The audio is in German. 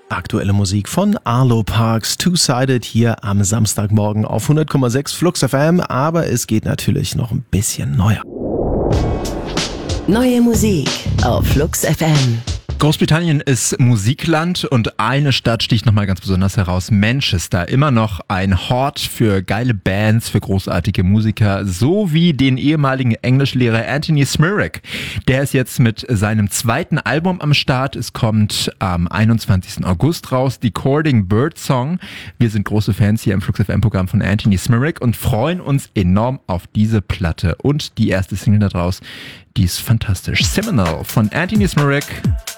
Aktuelle Musik von Arlo Parks, Two-Sided hier am Samstagmorgen auf 100,6 Flux FM, aber es geht natürlich noch ein bisschen neuer. Neue Musik auf Flux FM. Großbritannien ist Musikland und eine Stadt sticht nochmal ganz besonders heraus. Manchester, immer noch ein Hort für geile Bands, für großartige Musiker, so wie den ehemaligen Englischlehrer Anthony Smirek. Der ist jetzt mit seinem zweiten Album am Start. Es kommt am 21. August raus, Decoding Birdsong. Wir sind große Fans hier im Flux FM-Programm von Anthony Smirek und freuen uns enorm auf diese Platte. Und die erste Single daraus, die ist fantastisch. Seminal von Anthony Smirek.